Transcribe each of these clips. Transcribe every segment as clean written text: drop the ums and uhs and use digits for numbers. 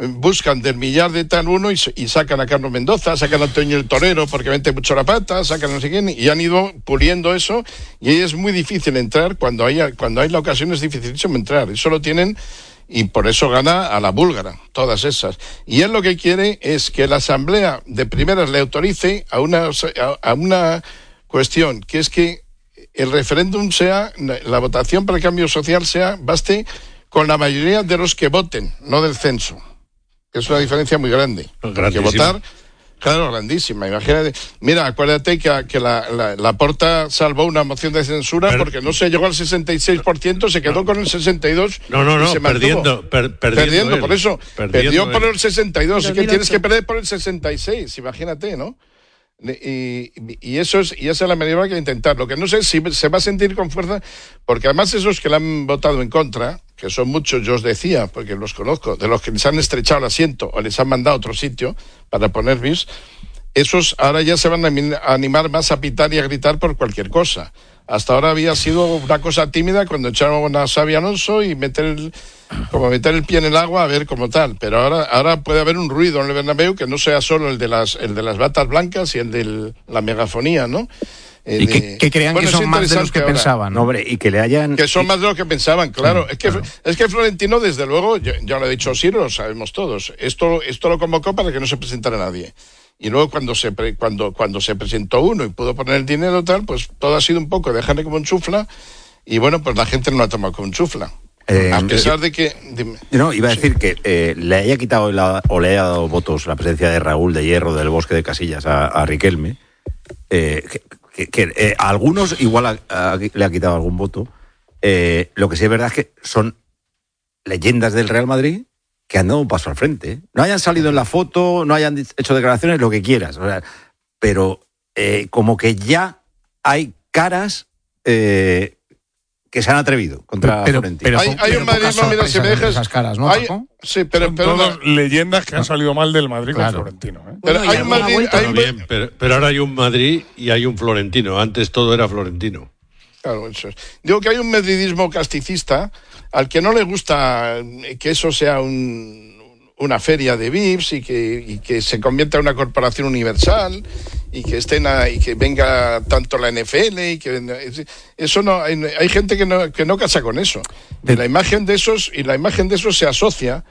buscan del millar de tal uno y sacan a Carlos Mendoza, sacan a Antonio el Torero porque mete mucho la pata, sacan no sé quién, y han ido puliendo eso, y ahí es muy difícil entrar, cuando hay la ocasión es dificilísimo entrar, eso lo tienen, y por eso gana a la búlgara, todas esas. Y él lo que quiere es que la Asamblea de primeras le autorice a una cuestión, que es que el referéndum sea, la votación para el cambio social baste con la mayoría de los que voten, no del censo. Es una diferencia muy grande. Que votar, claro, grandísima. Imagínate, mira, acuérdate que la Porta salvó una moción de censura porque no se llegó al 66%, se quedó con el 62%. No, se perdiendo por eso. Perdió por el 62%, es que tienes que perder por el 66%, imagínate, ¿no? Y esa es la manera que intentar. Lo que no sé si se va a sentir con fuerza, porque además esos que le han votado en contra, que son muchos, yo os decía, porque los conozco, de los que les han estrechado el asiento o les han mandado a otro sitio para poner bis, esos ahora ya se van a animar más a pitar y a gritar por cualquier cosa. Hasta ahora había sido una cosa tímida cuando echaron a Xabi Alonso y meter el pie en el agua a ver cómo tal. Pero ahora puede haber un ruido en el Bernabéu que no sea solo el de las batas blancas y el de la megafonía, ¿no? Y que crean que son más de los que pensaban, ¿no? Hombre, y que le hayan... Que son más de los que pensaban, claro. Es que Florentino, desde luego, ya lo he dicho Siro, lo sabemos todos, esto lo convocó para que no se presentara nadie. Y luego cuando se presentó uno y pudo poner el dinero tal, pues todo ha sido un poco dejarle como un chufla, y bueno, pues la gente no lo ha tomado como un chufla. A pesar de que... No, iba a decir que le haya quitado o le haya dado votos la presencia de Raúl de Hierro del Bosque de Casillas a Riquelme, que a algunos igual le ha quitado algún voto. Lo que sí es verdad es que son leyendas del Real Madrid que han dado un paso al frente, ¿eh? No hayan salido en la foto, no hayan hecho declaraciones, lo que quieras, o sea, pero como que ya hay caras que se han atrevido contra Florentino. Hay un madridismo, mira, si me dejas... Esas caras, ¿no? Sí, pero son todas leyendas que han salido mal del Madrid con Florentino, ¿eh? Pero bueno, hay un Madrid... Pero ahora hay un Madrid y hay un Florentino. Antes todo era Florentino. Claro, eso es. Digo que hay un madridismo casticista al que no le gusta que eso sea una feria de VIPs y que se convierta en una corporación universal y que venga tanto la NFL y que eso no hay gente que no casa con eso. Y la imagen de esos se asocia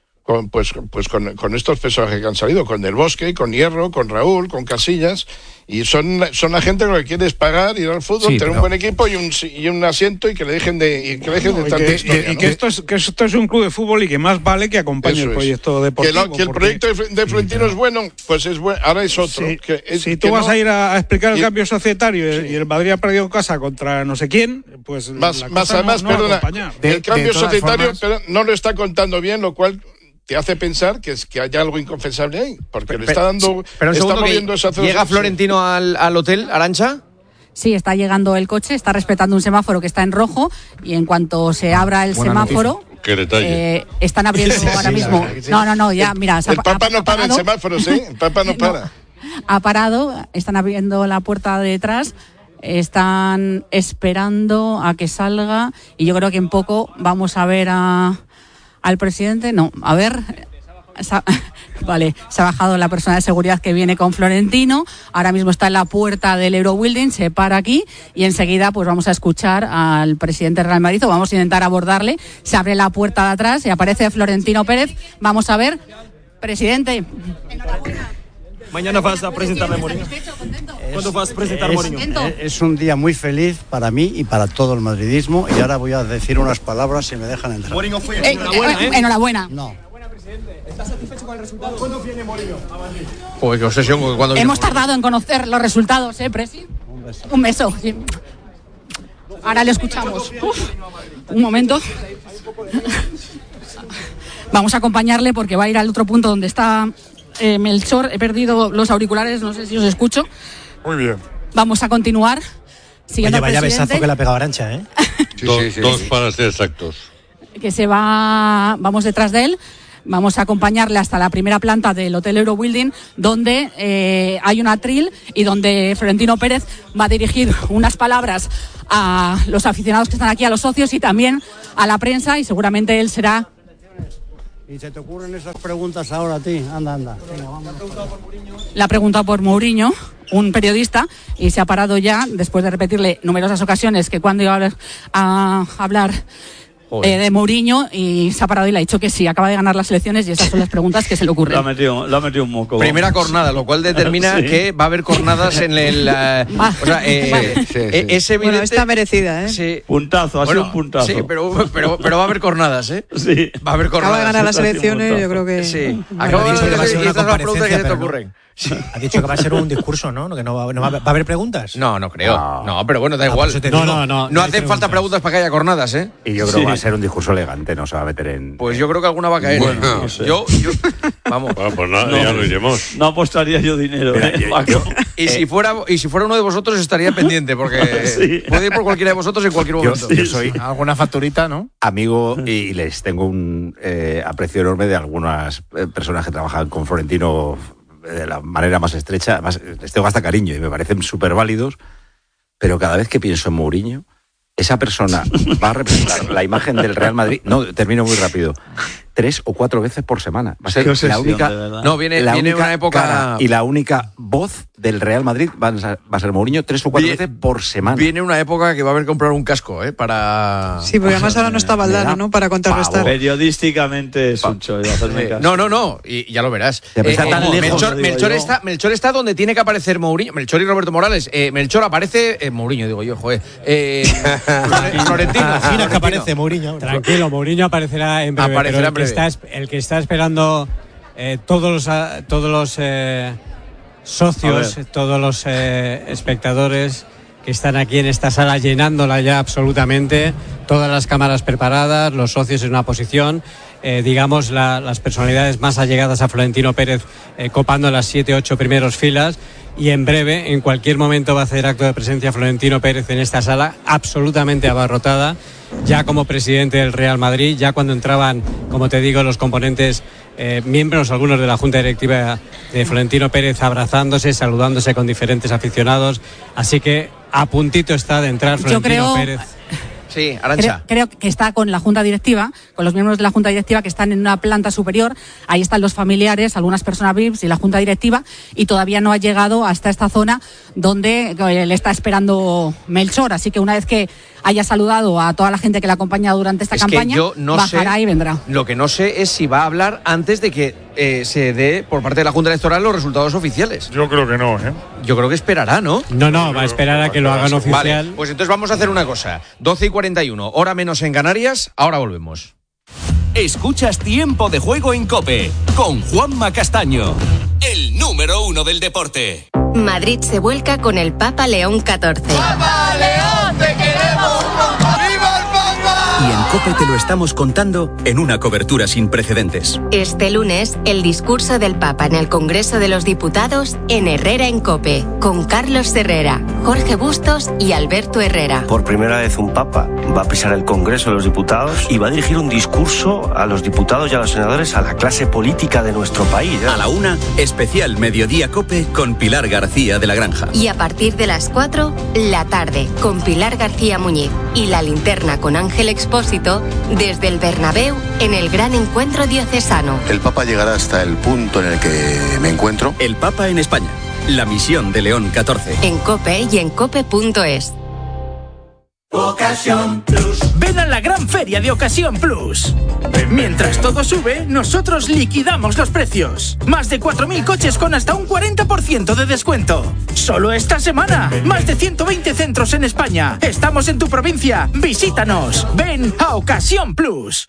con estos personajes que han salido, con Del Bosque, con Hierro, con Raúl, con Casillas, y son la gente que lo que quiere es pagar, ir al fútbol, tener un buen equipo y un asiento y que le dejen de tanta historia, ¿no? Que esto es un club de fútbol y que más vale que acompañe el proyecto deportivo. Que el proyecto de Florentino es bueno, pues es bueno, ahora es otro. Si tú vas a ir a explicar el cambio societario y el Madrid ha perdido casa contra no sé quién, pues además, perdona, el cambio societario no lo está contando bien, lo cual te hace pensar que hay algo inconfesable ahí, porque le está dando... Pero está moviendo esa... ¿Llega Florentino al hotel, Arantxa? Sí, está llegando el coche, está respetando un semáforo que está en rojo, y en cuanto se abra el semáforo... Qué detalle. Están abriendo ahora mismo... No, ya, mira... El Papa no para en semáforos, ¿eh? El Papa no para. Ha parado, están abriendo la puerta de detrás, están esperando a que salga, y yo creo que en poco vamos a ver al presidente. No, a ver, vale, se ha bajado la persona de seguridad que viene con Florentino, ahora mismo está en la puerta del Eurobuilding, se para aquí y enseguida pues vamos a escuchar al presidente del Real Madrid, o vamos a intentar abordarle. Se abre la puerta de atrás y aparece Florentino Pérez. Vamos a ver, presidente. Enhorabuena. Mañana vas a presentar a Mourinho. ¿Cuándo vas a presentar a Mourinho? Es un día muy feliz para mí y para todo el madridismo, y ahora voy a decir unas palabras si me dejan entrar. Mourinho fue. Enhorabuena. No. Presidente, ¿estás satisfecho con el resultado? ¿Cuándo viene Mourinho a Madrid? Pues no sé si cuando hemos tardado en conocer los resultados, Presi. Un beso. Sí. Ahora le escuchamos. Un momento. Vamos a acompañarle porque va a ir al otro punto donde está Melchor. He perdido los auriculares, no sé si os escucho. Muy bien. Vamos a continuar. Siguiendo. Oye, vaya besazo que le ha pegado Arantxa, ¿eh? Dos para ser exactos. Que vamos detrás de él. Vamos a acompañarle hasta la primera planta del Hotel Eurobuilding, donde hay un atril y donde Florentino Pérez va a dirigir unas palabras a los aficionados que están aquí, a los socios y también a la prensa, y seguramente él será Y se te ocurren esas preguntas ahora a ti. Anda. Venga, vamos. Le ha preguntado por Mourinho, un periodista, y se ha parado ya, después de repetirle numerosas ocasiones que cuando iba a hablar de Mourinho, y se ha parado y le ha dicho que sí, acaba de ganar las elecciones y esas son las preguntas que se le ocurren. Le ha metido un moco. Primera cornada, lo cual determina que va a haber cornadas en el... ese bueno, está merecida, ¿eh? Sí. Puntazo, ha sido un puntazo. Sí, pero va a haber cornadas, ¿eh? Sí. Va a haber cornadas. Acaba de ganar las elecciones, yo creo que... Sí. Acaba de ganar las elecciones y estas son las preguntas que te ocurren. Sí. Ha dicho que va a ser un discurso, ¿no? Que no va a haber preguntas. No creo. No, pero bueno, da igual. No hacen falta preguntas para que haya cornadas, ¿eh? Y yo creo que va a ser un discurso elegante, no se va a meter en... Pues yo creo que alguna va a caer. Bueno, no sé. Yo vamos. Bueno, pues ya lo iremos. No apostaría yo dinero. Y si fuera uno de vosotros estaría pendiente, porque puede ir por cualquiera de vosotros en cualquier momento. Yo soy alguna facturita, ¿no? Amigo y les tengo un aprecio enorme de algunas personas que trabajan con Florentino de la manera más estrecha. Además, les tengo hasta cariño y me parecen súper válidos, pero cada vez que pienso en Mourinho, esa persona va a representar la imagen del Real Madrid. No, termino muy rápido. 3 o 4 veces por semana. Va a ser la única. No, viene una época. Y la única voz del Real Madrid va a ser Mourinho 3 o 4 veces por semana. Viene una época que va a haber que comprar un casco, para. Sí, porque además ahora no está Valdano, ¿no? Para contrarrestar. Periodísticamente, Sucho, de hacerme caso. No, y ya lo verás. Melchor está donde tiene que aparecer Mourinho. Melchor y Roberto Morales. Melchor aparece. Mourinho, digo yo, joder. Florentino. Imagina que aparece Mourinho. Tranquilo, Mourinho aparecerá en breve. Aparecerá en breve. El que está esperando todos los socios, todos los espectadores que están aquí en esta sala, llenándola ya absolutamente, todas las cámaras preparadas, los socios en una posición, digamos las personalidades más allegadas a Florentino Pérez copando las 7-8 primeros filas. Y en breve, en cualquier momento, va a hacer acto de presencia Florentino Pérez en esta sala, absolutamente abarrotada, ya como presidente del Real Madrid, ya cuando entraban, como te digo, los componentes, miembros, algunos de la Junta Directiva de Florentino Pérez, abrazándose, saludándose con diferentes aficionados. Así que a puntito está de entrar Florentino Pérez. Sí, Arantxa. Creo que está con la Junta Directiva, con los miembros de la Junta Directiva que están en una planta superior. Ahí están los familiares, algunas personas VIPs y la Junta Directiva, y todavía no ha llegado hasta esta zona donde le está esperando Melchor. Así que una vez que haya saludado a toda la gente que le ha acompañado durante esta campaña, bajará y vendrá. Lo que no sé es si va a hablar antes de que se dé por parte de la Junta Electoral los resultados oficiales. Yo creo que no, ¿eh? Yo creo que esperará, ¿no? No, va a esperar a que lo hagan oficial. Vale, pues entonces vamos a hacer una cosa. 12:41, hora menos en Canarias, ahora volvemos. Escuchas Tiempo de Juego en COPE, con Juanma Castaño, el número 1 del deporte. Madrid se vuelca con el Papa León XIV. ¡Papa León, te queremos! ¡Viva el Papa! Y en COPE te lo estamos contando en una cobertura sin precedentes. Este lunes, el discurso del Papa en el Congreso de los Diputados en Herrera en COPE, con Carlos Herrera, Jorge Bustos y Alberto Herrera. Por primera vez un Papa va a pisar el Congreso de los Diputados y va a dirigir un discurso a los diputados y a los senadores, a la clase política de nuestro país. A la 1, especial Mediodía COPE con Pilar García de la Granja. Y a partir de las 4, La Tarde, con Pilar García Muñiz y La Linterna con Ángel Expósito, desde el Bernabéu en el gran encuentro diocesano. El Papa llegará hasta el punto en el que me encuentro. El Papa en España. La misión de León XIV. En COPE y en cope.es. Ocasión Plus. Ven a la gran feria de Ocasión Plus. Mientras todo sube, nosotros liquidamos los precios. Más de 4.000 coches con hasta un 40% de descuento. Solo esta semana. Más de 120 centros en España. Estamos en tu provincia. Visítanos. Ven a Ocasión Plus.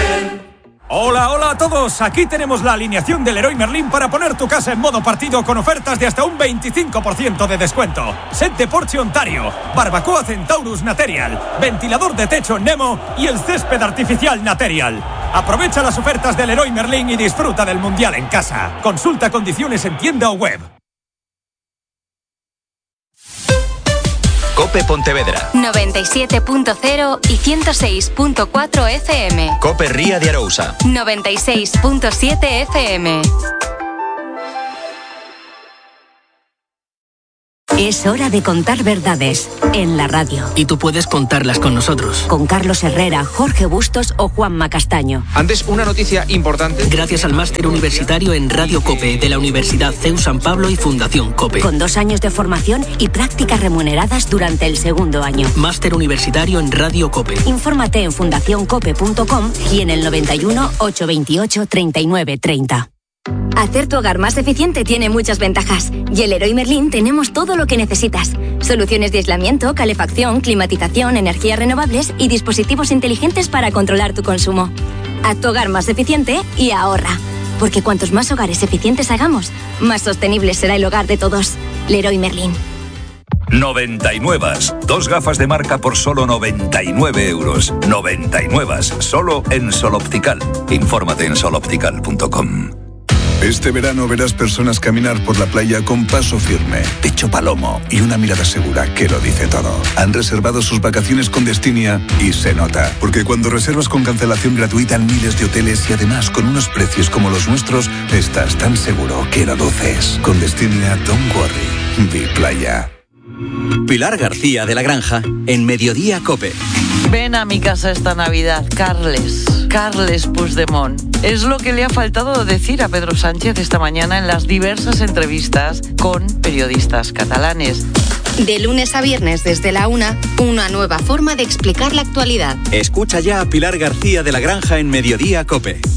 Hola a todos, aquí tenemos la alineación del Leroy Merlin para poner tu casa en modo partido con ofertas de hasta un 25% de descuento. Set de Porsche Ontario, barbacoa Centaurus Material, ventilador de techo Nemo y el césped artificial Material. Aprovecha las ofertas del Leroy Merlin y disfruta del Mundial en casa. Consulta condiciones en tienda o web. COPE Pontevedra 97.0 y 106.4 FM. COPE Ría de Arousa 96.7 FM. Es hora de contar verdades en la radio. Y tú puedes contarlas con nosotros. Con Carlos Herrera, Jorge Bustos o Juanma Castaño. Antes, una noticia importante. Gracias al máster universitario en Radio COPE de la Universidad CEU San Pablo y Fundación COPE. Con 2 años de formación y prácticas remuneradas durante el segundo año. Máster universitario en Radio COPE. Infórmate en fundacioncope.com y en el 91 828 39 30. Hacer tu hogar más eficiente tiene muchas ventajas. Y en Leroy Merlin tenemos todo lo que necesitas. Soluciones de aislamiento, calefacción, climatización, energías renovables y dispositivos inteligentes para controlar tu consumo. Haz tu hogar más eficiente y ahorra. Porque cuantos más hogares eficientes hagamos, más sostenible será el hogar de todos. Leroy Merlin. 99. 2 gafas de marca por solo 99 euros. 99. Solo en Sol Optical. Infórmate en soloptical.com. Este verano verás personas caminar por la playa con paso firme, pecho palomo y una mirada segura que lo dice todo. Han reservado sus vacaciones con Destinia y se nota, porque cuando reservas con cancelación gratuita en miles de hoteles y además con unos precios como los nuestros, estás tan seguro que lo luces. Con Destinia, don't worry. Be playa. Pilar García de la Granja, en Mediodía COPE. Ven a mi casa esta Navidad, Carles Puigdemont. Es lo que le ha faltado decir a Pedro Sánchez esta mañana en las diversas entrevistas con periodistas catalanes. De lunes a viernes desde la 1, una nueva forma de explicar la actualidad. Escucha ya a Pilar García de la Granja en Mediodía COPE.